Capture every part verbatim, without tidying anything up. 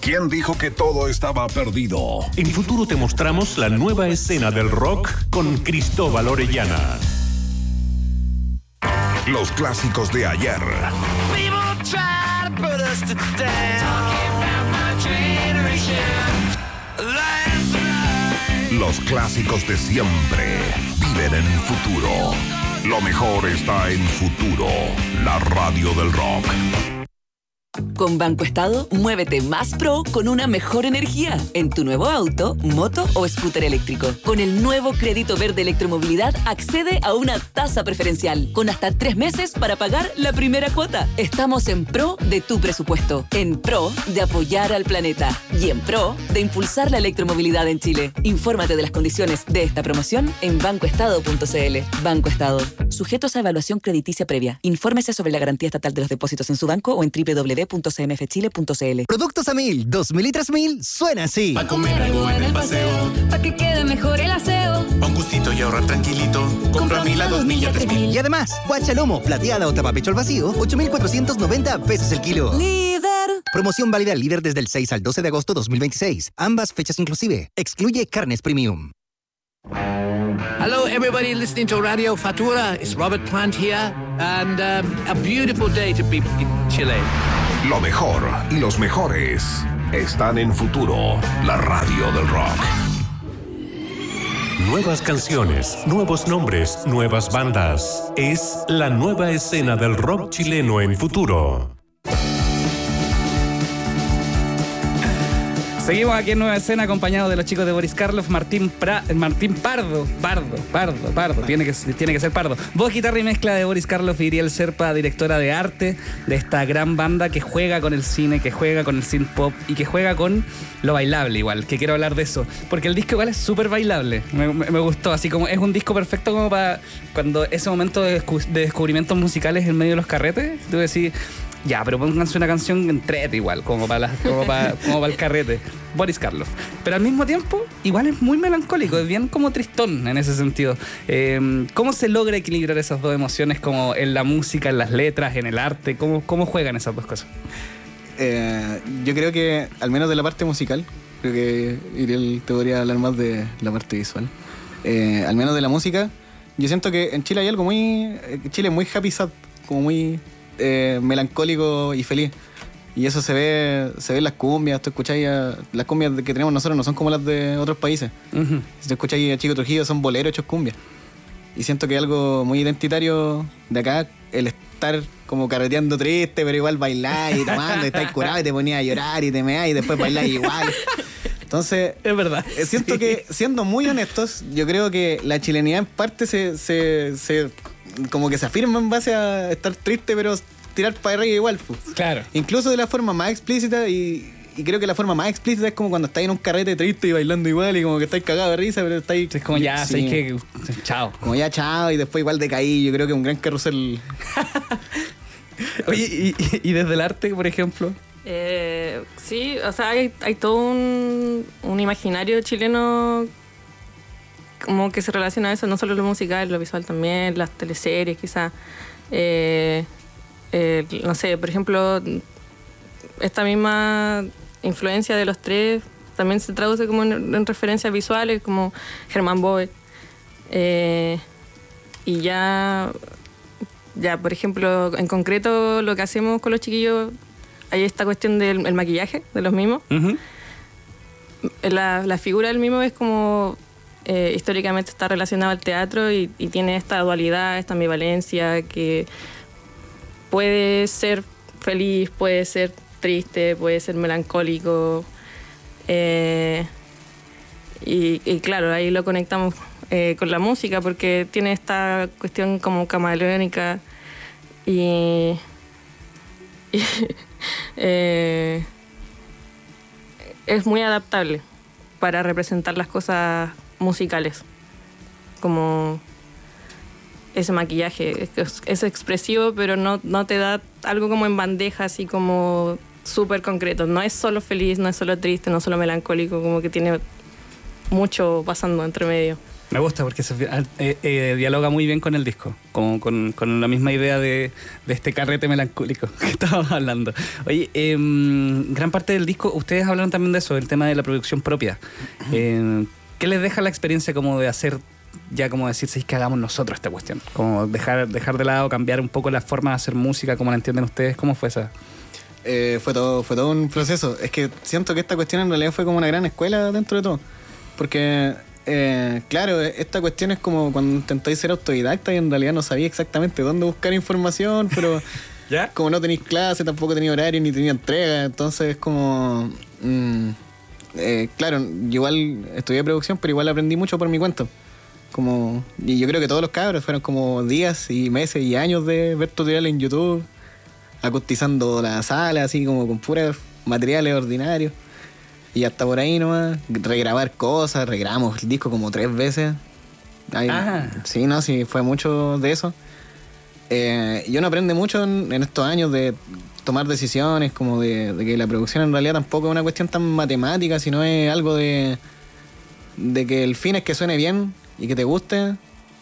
¿Quién dijo que todo estaba perdido? En Futuro te mostramos la nueva escena del rock con Cristóbal Orellana. Los clásicos de ayer. Los clásicos de siempre viven en Futuro. Lo mejor está en Futuro, la radio del rock. Con Banco Estado, muévete más pro con una mejor energía en tu nuevo auto, moto o scooter eléctrico. Con el nuevo crédito verde electromovilidad, accede a una tasa preferencial con hasta tres meses para pagar la primera cuota. Estamos en pro de tu presupuesto, en pro de apoyar al planeta y en pro de impulsar la electromovilidad en Chile. Infórmate de las condiciones de esta promoción en banco estado punto c l. Banco Estado. Sujetos a evaluación crediticia previa. Infórmese sobre la garantía estatal de los depósitos en su banco o en doble u doble u doble u punto c m f chile punto c l. Productos a mil, dos mil y tres mil, suena así. Pa' comer algo en el paseo, pa' que quede mejor el aseo. Pa' un gustito y ahorrar tranquilito. Compra mil a dos mil y a tres mil. Y además, guachalomo, plateada o tapapecho al vacío, ocho mil cuatrocientos noventa pesos el kilo. Líder. Promoción válida líder desde el seis al doce de agosto dos mil veintiséis. Ambas fechas inclusive. Excluye carnes premium. Hello, everybody listening to Radio Futura. It's Robert Plant here, and um, a beautiful day to be in Chile. Lo mejor y los mejores están en Futuro, la radio del rock. Nuevas canciones, nuevos nombres, nuevas bandas. Es la nueva escena del rock chileno en Futuro. Seguimos aquí en Nueva Escena acompañados de los chicos de Boris Karloff, Martín, pra, Martín Pardo, Pardo, Pardo, Pardo, tiene que, tiene que ser Pardo. Voz, guitarra y mezcla de Boris Karloff y Iriel Serpa, directora de arte de esta gran banda que juega con el cine, que juega con el synth pop y que juega con lo bailable igual, que quiero hablar de eso. Porque el disco igual es súper bailable, me, me, me gustó, así como es un disco perfecto como para cuando ese momento de, descu- de descubrimientos musicales en medio de los carretes, tú decís... Ya, pero pónganse una canción entrete igual, como para, la, como para, como para el carrete. Boris Karloff. Pero al mismo tiempo, igual es muy melancólico, es bien como tristón en ese sentido. Eh, ¿Cómo se logra equilibrar esas dos emociones como en la música, en las letras, en el arte? ¿Cómo, cómo juegan esas dos cosas? Eh, yo creo que, al menos de la parte musical, creo que Iriel te podría hablar más de la parte visual. Eh, al menos de la música, yo siento que en Chile hay algo muy... Chile es muy happy sad, como muy... Eh, melancólico y feliz, y eso se ve se ve en las cumbias. Tú escucháis a, las cumbias que tenemos nosotros no son como las de otros países. Uh-huh. Si tú escucháis a Chico Trujillo, son boleros hechos cumbias, y siento que es algo muy identitario de acá, el estar como carreteando triste pero igual bailar y tomando y estar curado y te ponías a llorar y te meás y después bailar igual. Entonces, es verdad. Siento sí. que, siendo muy honestos, yo creo que la chilenidad en parte se, se, se como que se afirma en base a estar triste, pero tirar para arriba igual. Pues. Claro. Incluso de la forma más explícita, y, y creo que la forma más explícita es como cuando estáis en un carrete triste y bailando igual, y como que estáis cagados de risa, pero estáis... Es como ya, sí, que chao. Como ya, chao, y después igual decaí. Yo creo que es un gran carrusel. Oye, y, y, y desde el arte, por ejemplo... Eh, sí, o sea, hay, hay todo un, un imaginario chileno como que se relaciona a eso, no solo lo musical, lo visual también, las teleseries quizás. Eh, eh, no sé, por ejemplo, esta misma influencia de los tres también se traduce como en, en referencias visuales, como Germán Boy. Eh, y ya, ya, por ejemplo, en concreto lo que hacemos con los chiquillos, hay esta cuestión del el maquillaje de los mimos. Uh-huh. La, la figura del mimo es como... Eh, históricamente está relacionado al teatro y, y tiene esta dualidad, esta ambivalencia, que puede ser feliz, puede ser triste, puede ser melancólico. Eh, y, y claro, ahí lo conectamos eh, con la música, porque tiene esta cuestión como camaleónica y... y eh, es muy adaptable para representar las cosas musicales, como ese maquillaje es, es expresivo, pero no, no te da algo como en bandeja, así como súper concreto. No es solo feliz, no es solo triste, no es solo melancólico, como que tiene mucho pasando entre medio. Me gusta porque se, eh, eh, dialoga muy bien con el disco, como con, con la misma idea de, de este carrete melancólico que estábamos hablando. Oye, eh, gran parte del disco, ustedes hablaron también de eso, del tema de la producción propia. Eh, ¿Qué les deja la experiencia como de hacer, ya como decir, si es que hagamos nosotros esta cuestión? Como dejar, dejar de lado, cambiar un poco la forma de hacer música, como la entienden ustedes. ¿Cómo fue esa? Eh, fue todo fue todo un proceso. Es que siento que esta cuestión en realidad fue como una gran escuela dentro de todo. Porque... Eh, claro, esta cuestión es como cuando intentáis ser autodidacta y en realidad no sabía exactamente dónde buscar información, pero ¿ya? Como no tenéis clase, tampoco tenía horario ni tenía entrega, entonces es como... Mmm, eh, claro, yo igual estudié producción, pero igual aprendí mucho por mi cuenta. Como, y yo creo que todos los cabros fueron como días y meses y años de ver tutoriales en YouTube, acustizando la sala, así como con puros materiales ordinarios. Y hasta por ahí nomás, regrabar cosas, regrabamos el disco como tres veces. Ay, sí, no, sí, fue mucho de eso. Eh, y uno aprende mucho en, en estos años de tomar decisiones, como de, de que la producción en realidad tampoco es una cuestión tan matemática, sino es algo de, de que el fin es que suene bien y que te guste.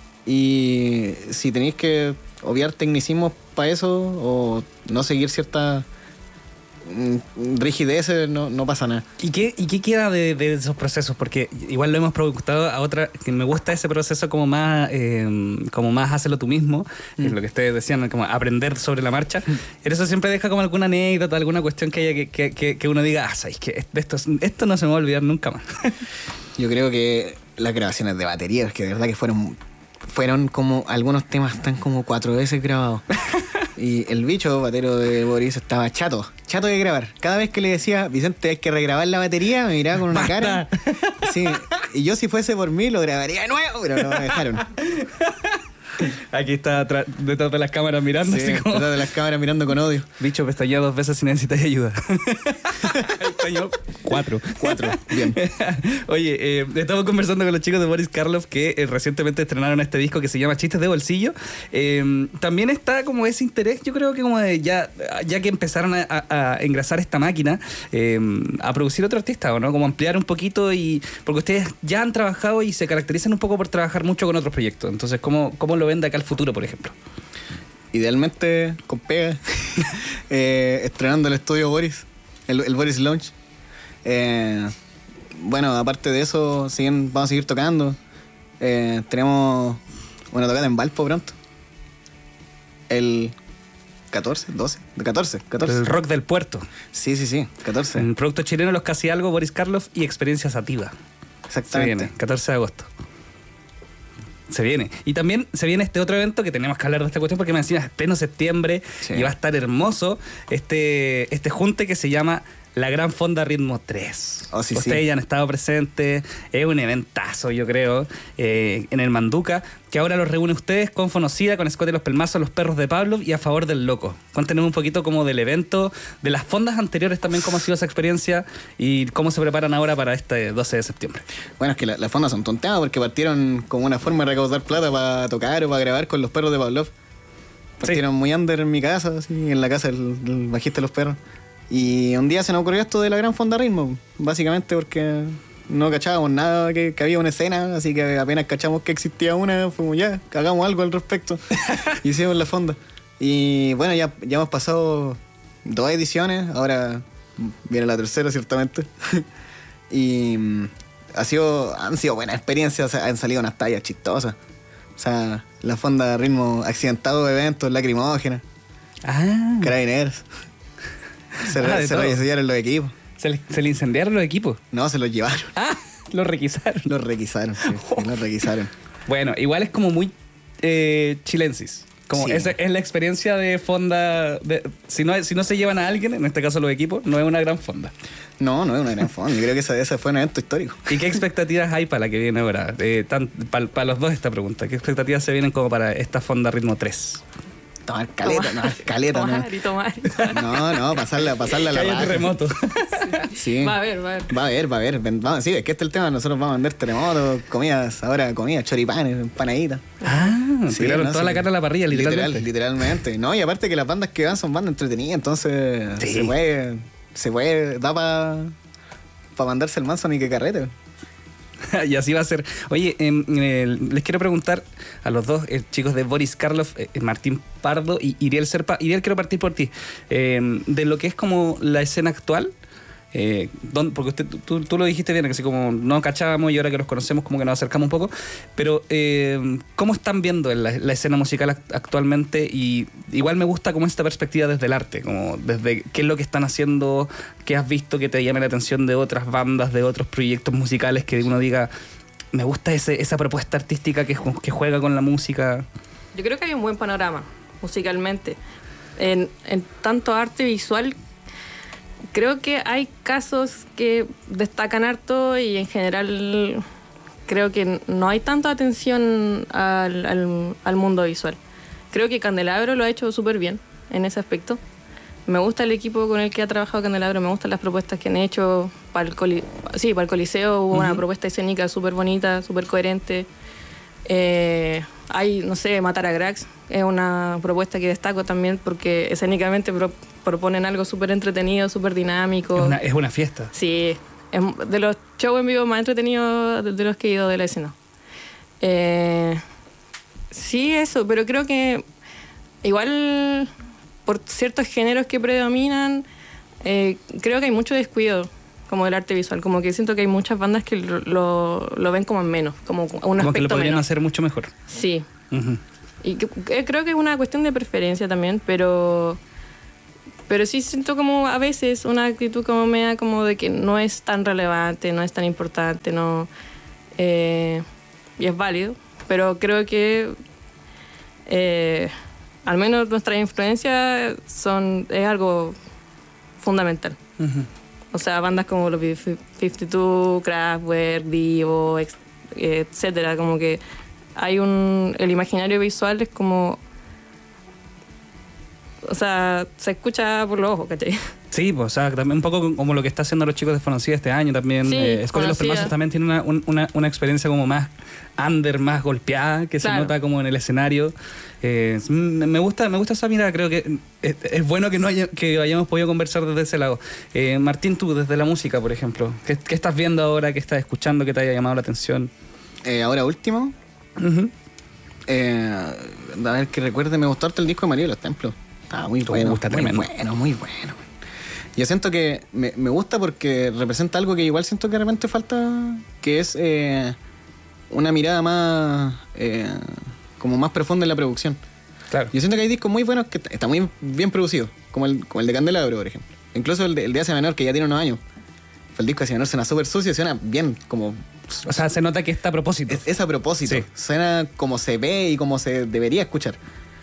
Y si tenéis que obviar tecnicismos para eso o no seguir ciertas rigideces, no, no pasa nada. ¿Y qué, y qué queda de, de esos procesos? Porque igual lo hemos preguntado a otra, que me gusta ese proceso como más eh, como más hazlo tú mismo, mm. es lo que ustedes decían, como aprender sobre la marcha. Mm. Eso siempre deja como alguna anécdota, alguna cuestión que haya que, que, que, que uno diga, ah, ¿sabes qué? Esto, esto no se me va a olvidar nunca más. Yo creo que las grabaciones de batería, que de verdad que fueron fueron como algunos temas están como cuatro veces grabados. Y el bicho batero de Boris estaba chato, chato de grabar. Cada vez que le decía, Vicente, hay que regrabar la batería, me miraba con una ¡basta! Cara. Sí, y yo si fuese por mí lo grabaría de nuevo, pero no me dejaron. Aquí está detrás de las cámaras mirando. Sí, así como... detrás de las cámaras mirando con odio. Bicho, pestañeó dos veces si necesitas ayuda. Pestañeó cuatro. Cuatro, bien. Oye, eh, estamos conversando con los chicos de Boris Karloff que eh, recientemente estrenaron este disco que se llama Chistes de Bolsillo. Eh, también está como ese interés, yo creo que como de ya, ya que empezaron a, a, a engrasar esta máquina, eh, a producir otro artista, ¿o no? Como ampliar un poquito y... Porque ustedes ya han trabajado y se caracterizan un poco por trabajar mucho con otros proyectos. Entonces, ¿cómo, cómo lo ven de acá al futuro, por ejemplo? Idealmente con pega, eh, estrenando el estudio Boris, el, el Boris Lounge. Eh, bueno, aparte de eso, siguen, vamos a seguir tocando. Eh, tenemos una tocada en Valpo pronto. El catorce, doce, de catorce, catorce. El rock del puerto. Sí, sí, sí, catorce. En producto chileno, Los Casi Algo, Boris Karloff y Experiencia Sativa. Exactamente. Se viene, catorce de agosto. Se viene. Y también se viene este otro evento que tenemos que hablar de esta cuestión porque me decían es pleno septiembre, sí. Y va a estar hermoso este, este junte que se llama La Gran Fonda Ritmo tres. Oh, sí, Ustedes sí. ya han estado presentes. Es un eventazo, yo creo, eh, en el Manduca, que ahora los reúne ustedes con Fonocida, con Scott y los Pelmazos, Los Perros de Pablo y A Favor del Loco. Cuéntenos un poquito como del evento, de las fondas anteriores también, cómo ha sido esa experiencia y cómo se preparan ahora para este doce de septiembre. Bueno, es que la, las fondas son tonteadas porque partieron como una forma de recaudar plata para tocar o para grabar con Los Perros de Pavlov. Partieron sí. muy under en mi casa, así, en la casa del, del bajista de Los Perros. Y un día se nos ocurrió esto de la Gran Fonda Ritmo, básicamente porque no cachábamos nada, que, que había una escena, así que apenas cachamos que existía una, fuimos ya, hagamos algo al respecto. Hicimos la fonda. Y bueno, ya, ya hemos pasado dos ediciones, ahora viene la tercera ciertamente. Y ha sido, han sido buenas experiencias, o sea, han salido unas tallas chistosas. O sea, la Fonda Ritmo accidentado de eventos, lacrimógenas, ah. carabineros. Se, ah, re, se reincendiaron los equipos. ¿Se le, ¿Se le incendiaron los equipos? No, se los llevaron. Ah, los requisaron. Los requisaron, sí, oh. sí, los requisaron. Bueno, igual es como muy eh, chilensis. Como sí. esa es la experiencia de fonda. De, si, no, si no se llevan a alguien, en este caso los equipos, no es una gran fonda. No, no es una gran fonda. Yo creo que ese, ese fue un evento histórico. ¿Y qué expectativas hay para la que viene ahora? Eh, Para pa los dos esta pregunta. ¿Qué expectativas se vienen como para esta Fonda Ritmo tres? Tomar caleta, tomar, no, caleta, tomar no. y tomar. No, no, pasarla, pasarla a la raja. terremoto. Sí. Va a haber, va a haber. Va a haber, va a haber. Vamos, sí, es que este es el tema. Nosotros vamos a vender terremotos, comidas, ahora comidas, choripanes, empanaditas. Ah, sí, tiraron no, toda sí. la carne a la parrilla, literalmente. Literal, literalmente. No, y aparte que las bandas que van son bandas entretenidas, entonces sí. se puede, se puede, da para pa mandarse el manso ni que carrete. Y así va a ser. Oye, eh, eh, les quiero preguntar a los dos eh, chicos de Boris Karloff, eh, Martín Pardo y Iriel Serpa. Iriel, quiero partir por ti. Eh, de lo que es como la escena actual. Eh, don, porque usted, tú, tú lo dijiste bien, que así como no cachábamos y ahora que nos conocemos como que nos acercamos un poco, pero eh, ¿cómo están viendo la, la escena musical actualmente? Y igual me gusta como esta perspectiva desde el arte, como desde qué es lo que están haciendo, qué has visto que te llame la atención de otras bandas, de otros proyectos musicales, que uno diga, me gusta ese, esa propuesta artística que, que juega con la música. Yo creo que hay un buen panorama musicalmente en, en tanto arte visual. Creo que hay casos que destacan harto y en general creo que no hay tanta atención al, al, al mundo visual. Creo que Candelabro lo ha hecho súper bien en ese aspecto. Me gusta el equipo con el que ha trabajado Candelabro, me gustan las propuestas que han hecho. Para el, coli- sí, para el Coliseo hubo uh-huh. una propuesta escénica súper bonita, súper coherente. Eh, hay, no sé, Matar a Grax es una propuesta que destaco también porque escénicamente pro- proponen algo súper entretenido, súper dinámico. Es una, es una fiesta. Sí, es de los shows en vivo más entretenidos de, de los que he ido de la escena. Eh, sí, eso, pero creo que igual por ciertos géneros que predominan, eh, creo que hay mucho descuido como del arte visual, como que siento que hay muchas bandas que lo, lo, lo ven como en menos, como un como aspecto que lo podrían menor. hacer mucho mejor. Sí. Uh-huh. Y que, que creo que es una cuestión de preferencia también, pero pero sí siento como a veces una actitud como media como de que no es tan relevante, no es tan importante, no eh, y es válido, pero creo que eh, al menos nuestras influencias son es algo fundamental. Uh-huh. O sea, bandas como los cincuenta y dos, Kraftwerk, Divo, etcétera, como que hay un... El imaginario visual es como... O sea, se escucha por los ojos, ¿cachai? Sí, pues, o sea, también un poco como lo que está haciendo los chicos de Fonacía este año también. Sí, eh, Escoria los Fonacía. Permazos también tiene una, una, una experiencia como más under, más golpeada, que Claro. se nota como en el escenario. Eh, me gusta me gusta esa mirada, creo que es, es bueno que no haya, que hayamos podido conversar desde ese lado. Eh, Martín, tú, desde la música, por ejemplo, ¿qué, qué estás viendo ahora, qué estás escuchando, que te haya llamado la atención? Eh, ahora último, Uh-huh. eh, a ver que recuerde, me gustó harto el disco de María de los Templos. Estaba muy bueno, está muy tremendo. bueno, muy bueno. Yo siento que me, me gusta porque representa algo que igual siento que de repente falta, que es eh, una mirada más eh, como más profunda en la producción. Claro. Yo siento que hay discos muy buenos que t- están muy bien producidos, como el, como el de Candelabro, por ejemplo. Incluso el de, el de Asia Menor, que ya tiene unos años. El disco de Asia Menor suena súper sucio, suena bien, como... O sea, se nota que está a propósito. Es, es a propósito. Sí. Suena como se ve y como se debería escuchar.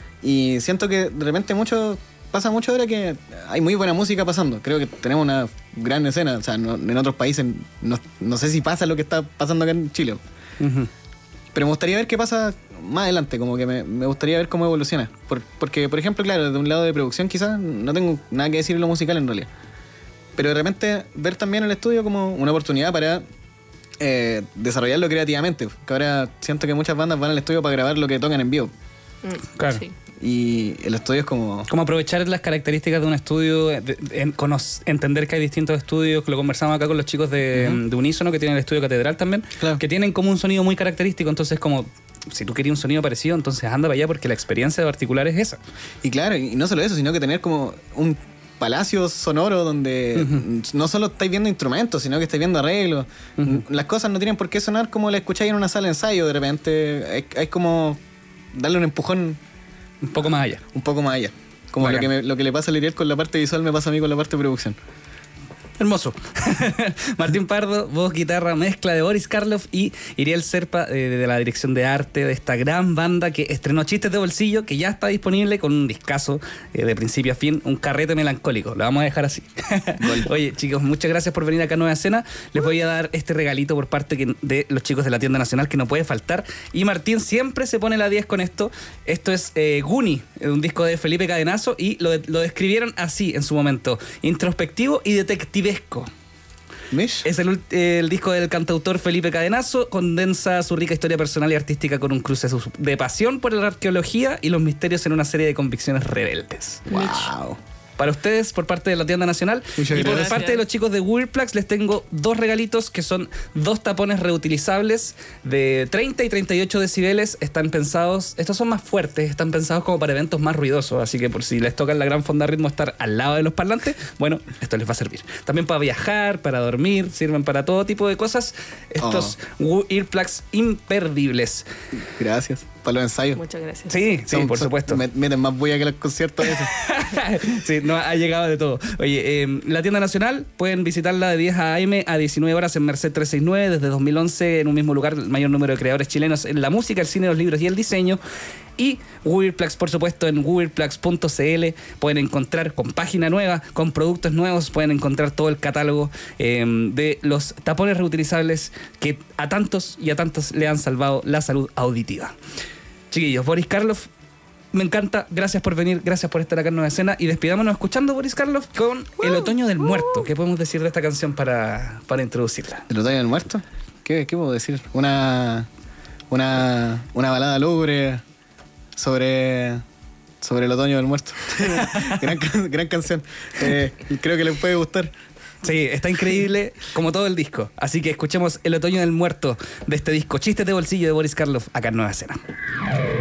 Y siento que de repente mucho pasa mucho ahora que hay muy buena música pasando. Creo que tenemos una gran escena. O sea, no- en otros países no, no sé si pasa lo que está pasando acá en Chile. Uh-huh. Pero me gustaría ver qué pasa más adelante, como que me, me gustaría ver cómo evoluciona. Por- porque, por ejemplo, claro, de un lado de producción quizás no tengo nada que decir en lo musical en realidad. Pero de repente ver también el estudio como una oportunidad para eh, desarrollarlo creativamente. Que ahora siento que muchas bandas van al estudio para grabar lo que tocan en vivo. Mm, Claro. sí. Y el estudio es como... Como aprovechar las características de un estudio, de- de- en- cono- entender que hay distintos estudios, que lo conversamos acá con los chicos de, Ujú. de Unísono, que tienen el estudio Catedral también, Claro. que tienen como un sonido muy característico. Entonces, como si tú querías un sonido parecido, entonces anda para allá porque la experiencia particular es esa. Y claro, y no solo eso, sino que tener como un palacio sonoro donde Ujú. no solo estáis viendo instrumentos, sino que estáis viendo arreglos. Ujú. Las cosas no tienen por qué sonar como la escucháis en una sala de ensayo. De repente hay, hay como darle un empujón Un poco más allá. un poco más allá. Como lo Bacán. que, me- lo que le pasa a Liriel con la parte visual me pasa a mí con la parte de producción. Hermoso. Martín Pardo, voz, guitarra, mezcla de Boris Karloff y Iriel Serpa eh, de la dirección de arte de esta gran banda que estrenó Chistes de Bolsillo, que ya está disponible con un discazo eh, de principio a fin, un carrete melancólico. Lo vamos a dejar así. Oye, chicos, muchas gracias por venir acá a Nueva Escena. Les voy a dar este regalito por parte que- de los chicos de la tienda nacional que no puede faltar. Y Martín siempre se pone la diez con esto. Esto es eh, Guni, un disco de Felipe Cadenazo, y lo, lo describieron así en su momento: introspectivo y detectivesco. ¿Mish? Es el, ult- el disco del cantautor Felipe Cadenazo, condensa su rica historia personal y artística con un cruce su- de pasión por la arqueología y los misterios en una serie de convicciones rebeldes. Wow. para ustedes por parte de la tienda nacional. Muchas y por gracias. parte de los chicos de Weirdplex les tengo dos regalitos que son dos tapones reutilizables de treinta y treinta y ocho decibeles. Están pensados, estos son más fuertes, están pensados como para eventos más ruidosos, así que por si les toca en la gran fonda ritmo estar al lado de los parlantes, bueno, esto les va a servir. También para viajar, para dormir, sirven para todo tipo de cosas. Estos oh. Weirdplex imperdibles. Gracias. Para los ensayos. Muchas gracias. Sí, sí, Son- por son- supuesto. me- Meten más bulla que los conciertos a veces. Sí, no, ha llegado de todo. Oye, eh, la tienda nacional pueden visitarla de diez a eme a diecinueve horas en Merced trescientos sesenta y nueve, desde dos mil once en un mismo lugar, el mayor número de creadores chilenos en la música, el cine, los libros y el diseño. Y Weirdplex, por supuesto, en weirdplex punto cl pueden encontrar con página nueva, con productos nuevos, pueden encontrar todo el catálogo eh, de los tapones reutilizables que a tantos y a tantos le han salvado la salud auditiva. Chiquillos, Boris Karloff, me encanta, gracias por venir, gracias por estar acá en Nueva Escena y despidámonos escuchando Boris Karloff con El Otoño del Muerto. ¿Qué podemos decir de esta canción para, para introducirla? ¿El otoño del muerto? ¿Qué, qué puedo decir? Una, una, una balada lúgubre sobre, sobre el otoño del muerto. gran, can- gran canción. Eh, creo que les puede gustar. Sí, está increíble como todo el disco. Así que escuchemos El Otoño del Muerto de este disco Chistes de Bolsillo de Boris Karloff acá en Nueva Escena.